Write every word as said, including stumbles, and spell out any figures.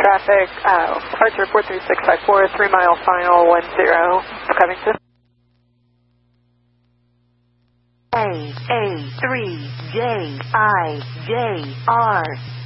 traffic, uh, departure four three six five four, three mile final, one zero, Covington. A, A, three, J, I, J, R.